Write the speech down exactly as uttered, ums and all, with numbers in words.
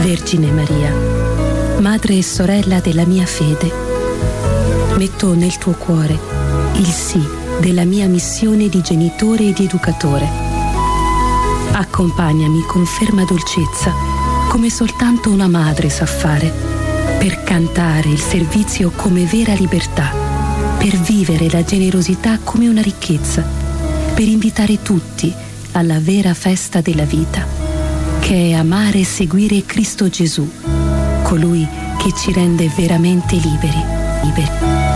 Vergine Maria, madre e sorella della mia fede, metto nel tuo cuore il sì della mia missione di genitore e di educatore. Accompagnami con ferma dolcezza, come soltanto una madre sa fare, per cantare il servizio come vera libertà, per vivere la generosità come una ricchezza, per invitare tutti alla vera festa della vita, che è amare e seguire Cristo Gesù, colui che ci rende veramente liberi, liberi.